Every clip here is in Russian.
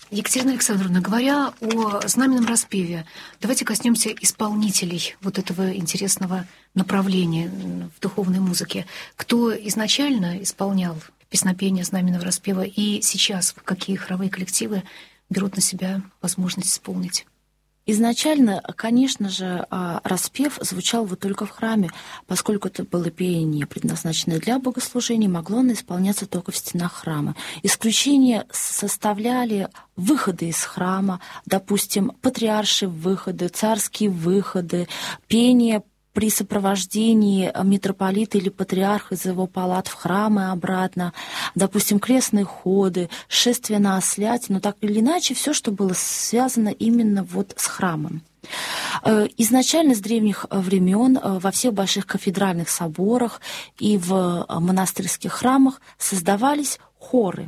Екатерина Александровна, говоря о знаменном распеве, давайте коснемся исполнителей вот этого интересного направления в духовной музыке. Кто изначально исполнял песнопение знаменного распева и сейчас какие хоровые коллективы берут на себя возможность исполнить? Изначально, конечно же, распев звучал вот только в храме, поскольку это было пение, предназначенное для богослужения, могло оно исполняться только в стенах храма. Исключение составляли выходы из храма, допустим, патриаршие выходы, царские выходы, пение при сопровождении митрополита или патриарха из его палат в храм и обратно, допустим, крестные ходы, шествия на осляте, но так или иначе все, что было связано именно вот с храмом. Изначально с древних времен во всех больших кафедральных соборах и в монастырских храмах создавались хоры.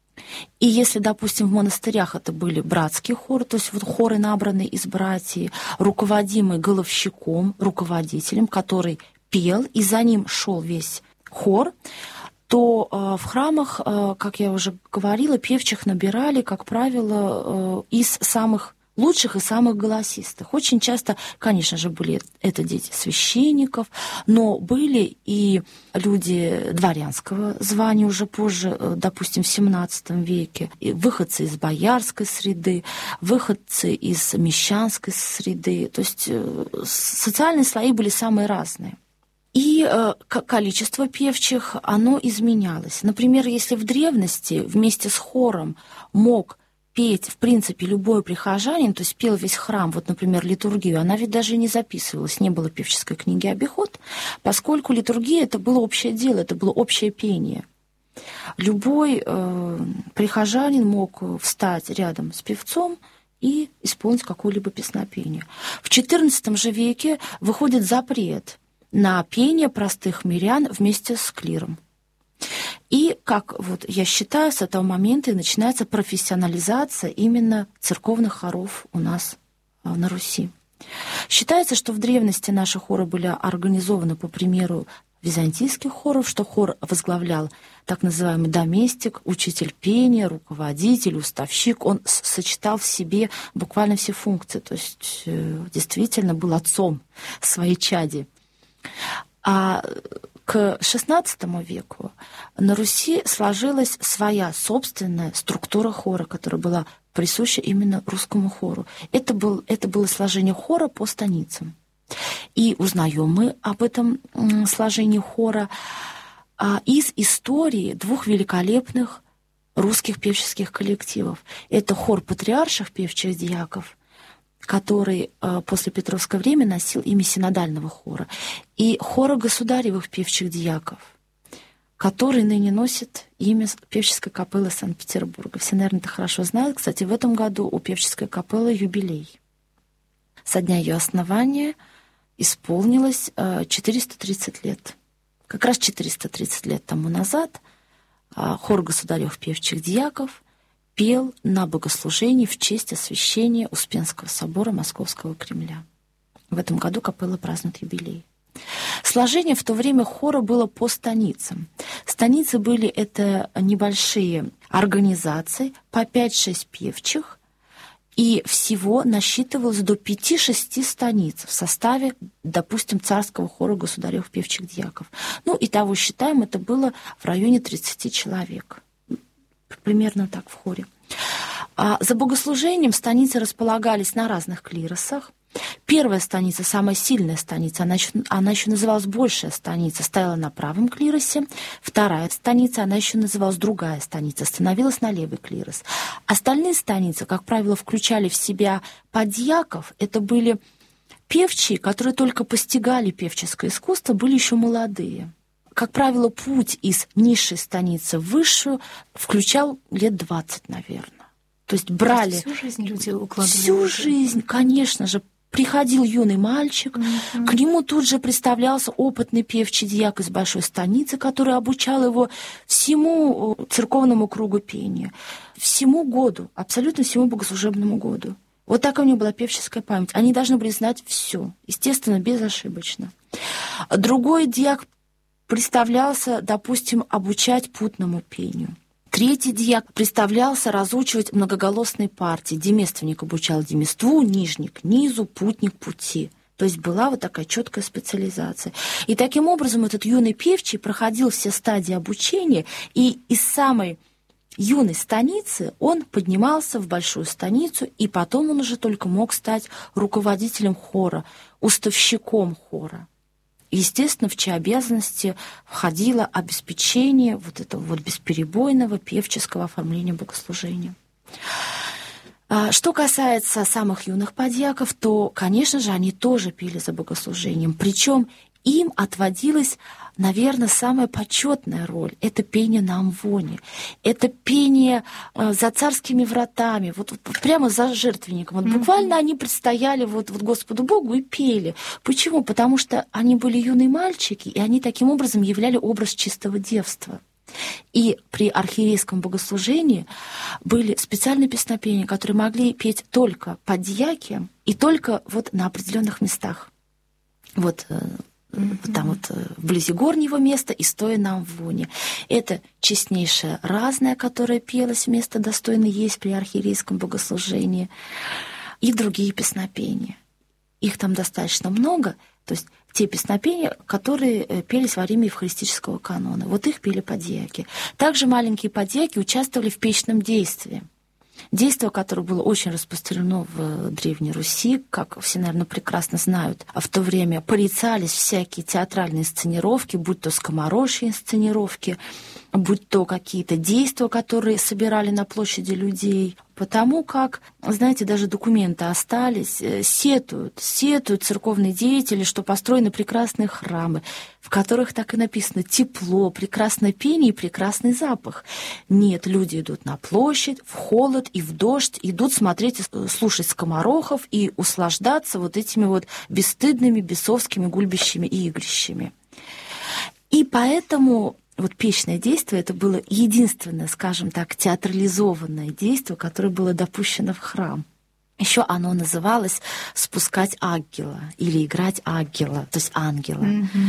И если, допустим, в монастырях это были братские хоры, то есть вот хоры, набранные из братьев, руководимые головщиком, руководителем, который пел, и за ним шел весь хор, то в храмах, как я уже говорила, певчих набирали, как правило, из самых лучших и самых голосистых. Очень часто, конечно же, были это дети священников, но были и люди дворянского звания уже позже, допустим, в XVII веке, и выходцы из боярской среды, выходцы из мещанской среды. То есть социальные слои были самые разные. И количество певчих, оно изменялось. Например, если в древности вместе с хором мог петь, в принципе, любой прихожанин, то есть пел весь храм, вот, например, литургию, она ведь даже не записывалась, не было певческой книги «Обиход», поскольку литургия — это было общее дело, это было общее пение. Любой прихожанин мог встать рядом с певцом и исполнить какое-либо песнопение. В XIV же веке выходит запрет на пение простых мирян вместе с клиром. И, как вот я считаю, с этого момента и начинается профессионализация именно церковных хоров у нас на Руси. Считается, что в древности наши хоры были организованы по примеру византийских хоров, что хор возглавлял так называемый доместик, учитель пения, руководитель, уставщик. Он сочетал в себе буквально все функции, то есть действительно был отцом своей чади. А к XVI веку на Руси сложилась своя собственная структура хора, которая была присуща именно русскому хору. Это было сложение хора по станицам. И узнаем мы об этом сложении хора из истории двух великолепных русских певческих коллективов. Это хор патриарших певчих дьяков, который после Петровского времени носил имя синодального хора, и хора государевых певчих дьяков, который ныне носит имя певческой капеллы Санкт-Петербурга. Все, наверное, это хорошо знают. Кстати, в этом году у певческой капеллы юбилей. Со дня ее основания исполнилось 430 лет. Как раз 430 лет тому назад хор государевых певчих дьяков пел на богослужении в честь освящения Успенского собора Московского Кремля. В этом году капелла празднует юбилей. Сложение в то время хора было по станицам. Станицы были это небольшие организации, по 5-6 певчих, и всего насчитывалось до 5-6 станиц в составе, допустим, царского хора государевых певчих дьяков. Ну, итого считаем, это было в районе 30 человек. Примерно так в хоре. За богослужением станицы располагались на разных клиросах. Первая станица, самая сильная станица, она еще называлась большая станица, стояла на правом клиросе. Вторая станица, она еще называлась другая станица, становилась на левый клирос. Остальные станицы, как правило, включали в себя подьяков. Это были певчие, которые только постигали певческое искусство, были еще молодые. Как правило, путь из низшей станицы в высшую включал лет 20, наверное. То есть брали... Всю жизнь люди укладывали. Всю жизнь, конечно же. Приходил юный мальчик, к нему тут же представлялся опытный певчий дьяк из большой станицы, который обучал его всему церковному кругу пения, всему году, абсолютно всему богослужебному году. Вот такая у них была певческая память. Они должны были знать все, естественно, безошибочно. Другой дьяк представлялся, допустим, обучать путному пению. Третий дьяк представлялся разучивать многоголосные партии. Демественник обучал деместву, нижник низу, путник пути. То есть была вот такая четкая специализация. И таким образом этот юный певчий проходил все стадии обучения, и из самой юной станицы он поднимался в большую станицу, и потом он уже только мог стать руководителем хора, уставщиком хора. Естественно, в чьи обязанности входило обеспечение вот этого вот бесперебойного певческого оформления богослужения. Что касается самых юных подьяков, то, конечно же, они тоже пели за богослужением. Причем им отводилась, наверное, самая почетная роль. Это пение на амвоне, это пение за царскими вратами, вот прямо за жертвенником. Вот буквально они предстояли вот Господу Богу и пели. Почему? Потому что они были юные мальчики, и они таким образом являли образ чистого девства. И при архиерейском богослужении были специальные песнопения, которые могли петь только подьяки и только вот на определенных местах. Вот там вот вблизи горнего места и стоя на амвоне. Это честнейшее разное, которое пелось вместо достойно есть при архиерейском богослужении, и другие песнопения. Их там достаточно много, то есть те песнопения, которые пелись во время евхаристического канона. Вот их пели подьяки. Также маленькие подьяки участвовали в печном действии. Действо, которое было очень распространено в Древней Руси, как все, наверное, прекрасно знают, а в то время порицались всякие театральные сценировки, будь то скоморожьи инсценировки, будь то какие-то действия, которые собирали на площади людей, потому как, знаете, даже документы остались, сетуют церковные деятели, что построены прекрасные храмы, в которых так и написано «тепло, прекрасное пение и прекрасный запах». Нет, люди идут на площадь, в холод и в дождь, идут смотреть и слушать скоморохов и услаждаться вот этими вот бесстыдными бесовскими гульбищами и игрищами. И поэтому вот печное действие — это было единственное, скажем так, театрализованное действие, которое было допущено в храм. Еще оно называлось «спускать ангела» или «играть ангела», то есть ангела.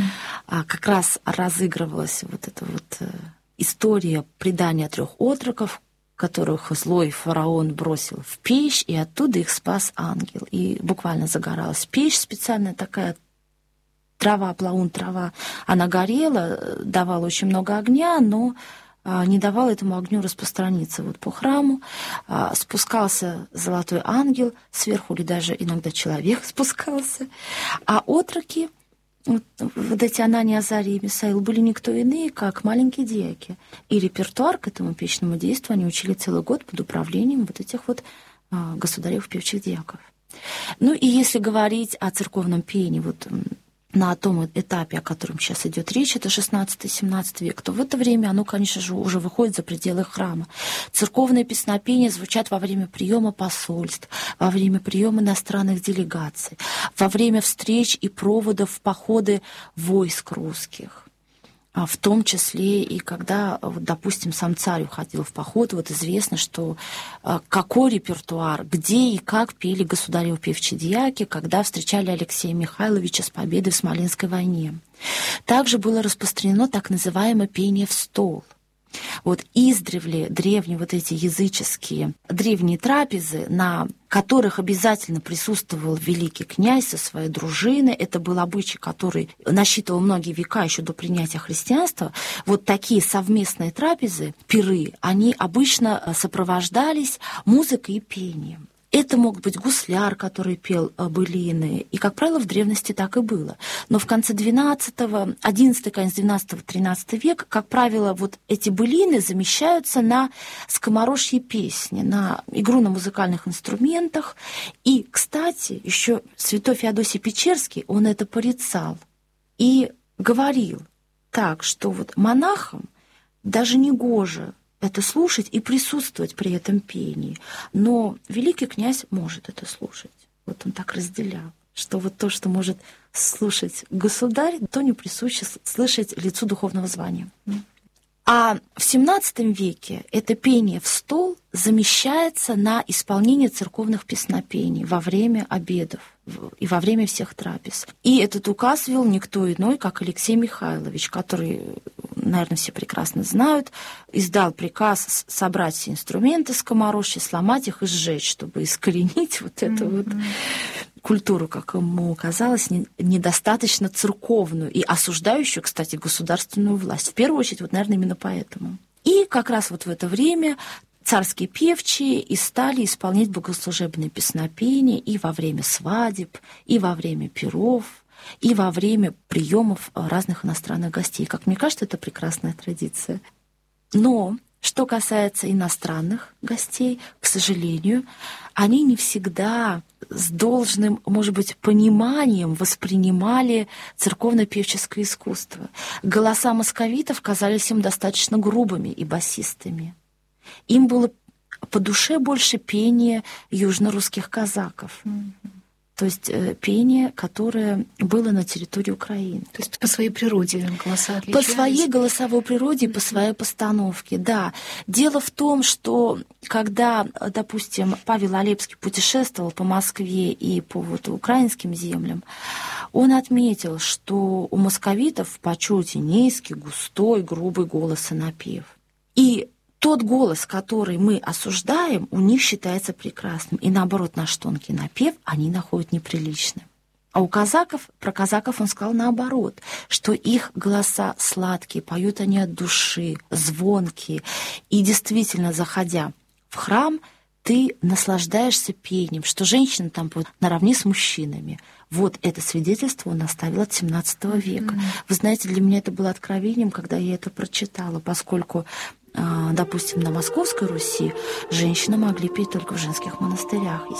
Как раз разыгрывалась вот эта вот история предания 3 отроков, которых злой фараон бросил в печь, и оттуда их спас ангел. И буквально загоралась печь, специальная такая трава, плаун трава, она горела, давала очень много огня, но не давала этому огню распространиться вот по храму. Спускался золотой ангел, сверху или даже иногда человек спускался. А отроки, вот эти Анания, Азария и Мисаил, были никто иные, как маленькие дьяки. И репертуар к этому печному действию они учили целый год под управлением вот этих вот государев певчих дьяков. Ну и если говорить о церковном пении, вот на том этапе, о котором сейчас идет речь, это 16-17 век, то в это время оно, конечно же, уже выходит за пределы храма. Церковные песнопения звучат во время приема посольств, во время приема иностранных делегаций, во время встреч и проводов в походы войск русских. В том числе и когда, допустим, сам царь уходил в поход, вот известно, что какой репертуар, где и как пели государевы певчие дьяки, когда встречали Алексея Михайловича с победой в Смоленской войне. Также было распространено так называемое пение в стол. Вот издревле древние вот эти языческие древние трапезы, на которых обязательно присутствовал великий князь со своей дружиной, это был обычай, который насчитывал многие века еще до принятия христианства. Вот такие совместные трапезы, пиры, они обычно сопровождались музыкой и пением. Это мог быть гусляр, который пел былины, и, как правило, в древности так и было. Но в конце XII, XI, конец XII, XIII века, как правило, вот эти былины замещаются на скоморожьи песни, на игру на музыкальных инструментах. И, кстати, еще святой Феодосий Печерский, он это порицал и говорил так, что вот монахам даже не гоже это слушать и присутствовать при этом пении. Но великий князь может это слушать. Вот он так разделял, что вот то, что может слушать государь, то не присуще слышать лицу духовного звания. А в XVII веке это пение в стол замещается на исполнение церковных песнопений во время обедов и во время всех трапез. И этот указ вел никто иной, как Алексей Михайлович, который наверное, все прекрасно знают, издал приказ собрать все инструменты скоморохи, сломать их и сжечь, чтобы искоренить вот эту вот культуру, как ему казалось, недостаточно церковную и осуждающую, кстати, государственную власть. В первую очередь, вот, наверное, именно поэтому. И как раз вот в это время царские певчие и стали исполнять богослужебные песнопения и во время свадеб, и во время пиров, и во время приемов разных иностранных гостей. Как мне кажется, это прекрасная традиция. Но что касается иностранных гостей, к сожалению, они не всегда с должным, может быть, пониманием воспринимали церковно-певческое искусство. Голоса московитов казались им достаточно грубыми и басистыми. Им было по душе больше пение южно-русских казаков. То есть пение, которое было на территории Украины. То есть по своей природе голоса отличались? По своей голосовой природе и по своей постановке, да. Дело в том, что когда, допустим, Павел Алепский путешествовал по Москве и по вот украинским землям, он отметил, что у московитов в почете низкий, густой, грубый голос и напев. И тот голос, который мы осуждаем, у них считается прекрасным. И наоборот, наш тонкий напев они находят неприличным. А у казаков, про казаков он сказал наоборот, что их голоса сладкие, поют они от души, звонкие. И действительно, заходя в храм, ты наслаждаешься пением, что женщины там будут наравне с мужчинами. Вот это свидетельство он оставил от XVII века. Вы знаете, для меня это было откровением, когда я это прочитала, поскольку, допустим, на Московской Руси женщины могли петь только в женских монастырях.